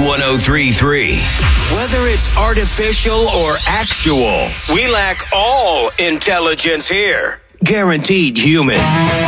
1033. Whether it's artificial or actual, we lack all intelligence here. Guaranteed human.